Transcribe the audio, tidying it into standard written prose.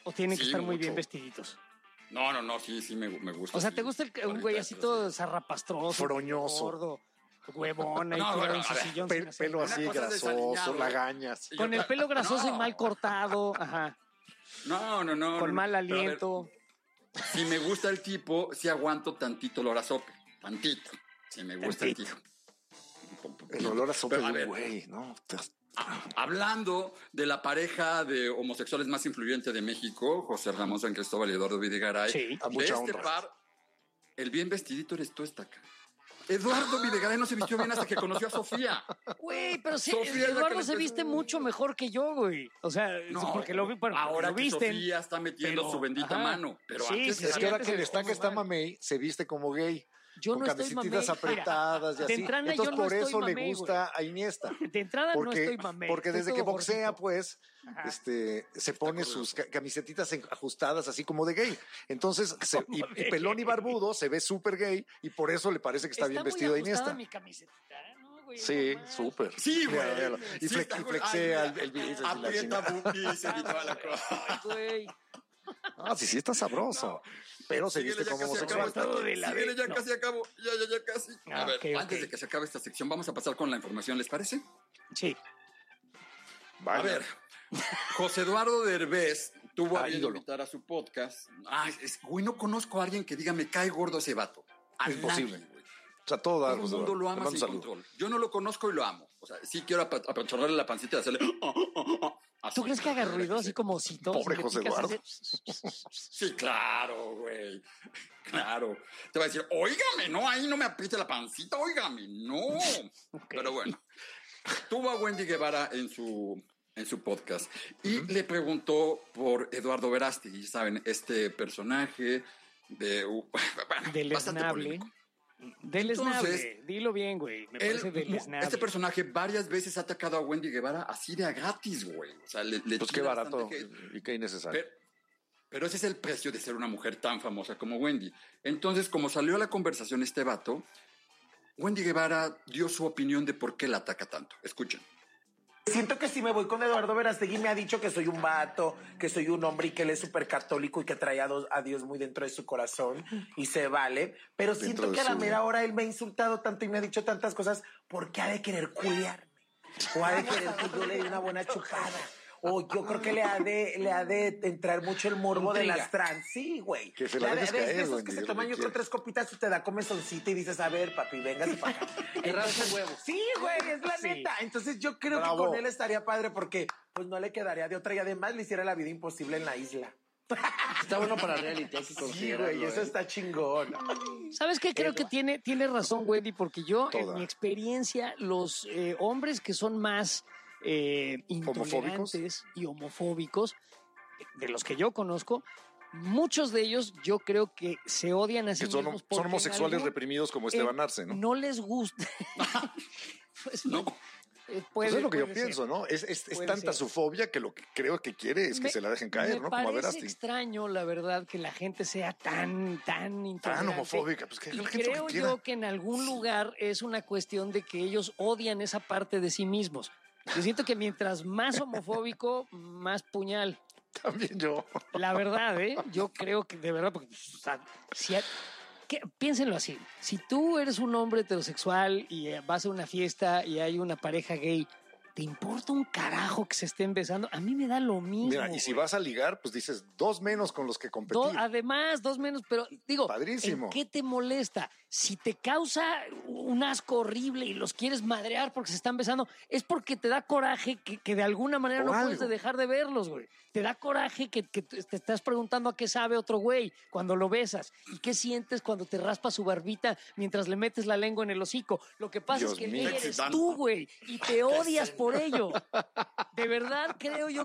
¿O tienen que Sí, estar muy mucho. bien vestiditos? No, sí, me gusta. O sea, sí. ¿te gusta un güey así todo zarrapastroso, Froñoso, gordo, huevón, ahí No, tirado bueno, en su a ver, sillón sin hacer pelo nada? así Una cosa es grasoso, desaliñado, lagañas. y Con el otra- pelo grasoso y No. mal cortado, ajá, No. con mal Pero a ver, aliento. si me gusta el tipo, sí aguanto tantito el olor a sope. Tantito. Si me gusta el Tantito. tipo. El olor a sopa Pero, de a un ver, güey, ¿no? hablando de la pareja de homosexuales más influyente de México, José Ramón San Cristóbal y Eduardo Videgaray, Sí, a de mucha este honra. par, el bien vestidito eres tú, está acá. Eduardo Videgaray no se vistió bien hasta que conoció a Sofía. Güey, pero sí, Sofía es la que Eduardo le se empezó- viste mucho mejor que yo, güey. O sea, porque lo vi, bueno, ahora lo que visten. Sofía está metiendo pero, su bendita ajá. mano. Pero Sí, antes sí, Es sí, que ahora antes que se destaca vestía está muy mal. mamey, se viste como gay. Yo con no estoy camisetitas mamey. apretadas Mira, y de así. entrada Entonces yo no por estoy eso mamey, le gusta a Iniesta. De entrada no estoy mamey. Porque estoy desde todo que boxea, gordito. pues, Ajá. se pone sus camisetitas ajustadas así como de gay. Entonces, Como de y pelón y gay. barbudo se ve súper gay y por eso le parece que está bien vestido muy ajustada Iniesta. mi camisetita, ¿no, güey? Sí, Normal. súper. Sí, güey. Mira, míralo. Y, Sí, está y cool. flexea Ay, el bíceps y la aprieta chingada. boobies y toda la cosa. Ay, güey. Ah, sí está sabroso. Pero se Síguele, viste ya como casi homosexual. acabo Todo de la Síguele, vez, ya no. casi acabo. Ya casi. Ah, A ver, ok. antes de que se acabe esta sección, vamos a pasar con la información, ¿les parece? Sí. Vaya. A ver, José Eduardo Derbez tuvo a bien ídolo. invitar a su podcast. Güey, no conozco a alguien que diga me cae gordo ese vato. A Imposible. nadie, güey. O sea, todo Todo el mundo lo ama sin saludo. control. Yo no lo conozco y lo amo. O sea, sí quiero apachorrarle la pancita y hacerle... así. ¿Tú crees que haga ruido así como osito? Pobre Si le José picas, Eduardo. hace- Sí, claro, güey. Claro. Te va a decir, óigame, no, ahí no me apriete la pancita, óigame, no. Pero bueno, tuvo a Wendy Guevara en su podcast y le preguntó por Eduardo Verástegui, ya saben, este personaje de... bueno, bastante Deleznable. polémico. Deleznable. Entonces, Dilo bien, güey. Me parece deleznable. Este personaje varias veces ha atacado a Wendy Guevara así de a gratis, güey. O sea, le Pues qué tira barato bastante hate. y qué innecesario. Pero ese es el precio de ser una mujer tan famosa como Wendy. Entonces, como salió a la conversación este vato, Wendy Guevara dio su opinión de por qué la ataca tanto. Escuchen. Siento que si me voy con Eduardo Verástegui me ha dicho que soy un vato, que soy un hombre y que él es súper católico y que trae a Dios muy dentro de su corazón y se vale. Pero siento Dentro de que a la su- mera hora él me ha insultado tanto y me ha dicho tantas cosas porque ha de querer culiarme. O ha de querer que yo le dé una buena chupada. O yo creo que le ha de entrar mucho el morbo de las trans. Sí, güey. Que se Le la ha de- dejes de caer, esos Wendy, que se es lo toman que yo creo quiere. 3 copitas y te da comezoncita y dices, a ver, papi, véngase para acá. Y raspa el huevo. Sí, güey, es la Sí. neta. Entonces yo creo Bravo. que con él estaría padre porque pues no le quedaría de otra y además le hiciera la vida imposible en la isla. Está bueno para reality, hay que Sí, considerarlo. güey, eso está chingón. ¿Sabes qué? Creo que tiene razón, Wendy, porque yo, en Toda. mi experiencia, los hombres que son más intolerantes y homofóbicos, de los que yo conozco, muchos de ellos yo creo que se odian a sí Que son mismos porque en homosexuales algún- reprimidos como Esteban Arce, ¿no? No les gusta. Pues, No. puede, Pues es lo que yo puede ser. pienso, ¿no? Es Puede tanta ser. su fobia que lo que creo que quiere es que se la dejen caer, ¿no? Como a Me parece Verástegui. extraño, la verdad, que la gente sea tan intolerante. Tan homofóbica, pues que Y la gente lo creo que quiera. yo que en algún lugar es una cuestión de que ellos odian esa parte de sí mismos. Yo siento que mientras más homofóbico, más puñal. También yo. La verdad, ¿eh? Yo creo que de verdad, porque, o sea, piénsenlo así. Si tú eres un hombre heterosexual y vas a una fiesta y hay una pareja gay, ¿te importa un carajo que se estén besando? A mí me da lo mismo. Mira, y si güey. vas a ligar, pues dices 2 menos con los que competir. Además, 2 menos, pero digo, Padrísimo. ¿en qué te molesta? Si te causa un asco horrible y los quieres madrear porque se están besando, es porque te da coraje que de alguna manera O no algo. puedes dejar de verlos, güey. Te da coraje que te estás preguntando a qué sabe otro güey cuando lo besas. ¿Y qué sientes cuando te raspas su barbita mientras le metes la lengua en el hocico? Lo que pasa Dios es que el mío. gay eres Excitante. tú, güey, y te odias por ello. De verdad creo yo